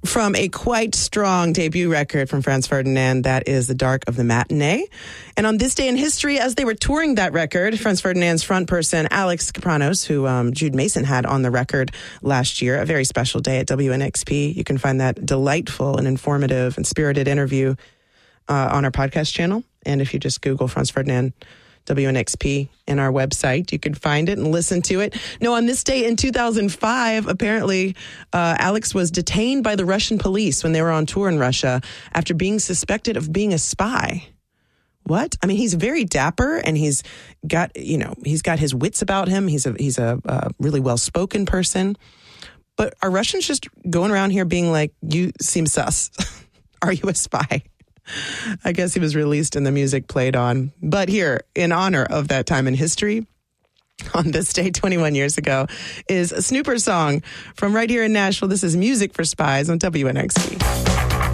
from a quite strong debut record from Franz Ferdinand. That is The Dark of the Matinee. And on this day in history, as they were touring that record, Franz Ferdinand's front person, Alex Kapranos, who Jude Mason had on the record last year, a very special day at WNXP. You can find that delightful and informative and spirited interview on our podcast channel. And if you just Google Franz Ferdinand WNXP in our website, you can find it and listen to it. No, on this day in 2005, apparently, Alex was detained by the Russian police when they were on tour in Russia after being suspected of being a spy. What? I mean, he's very dapper, and he's got his wits about him. He's a really well-spoken person. But are Russians just going around here being like, you seem sus? Are you a spy? I guess he was released and the music played on. But here, in honor of that time in history, on this day 21 years ago, is a Snooper song from right here in Nashville. This is Music for Spies on WNXP.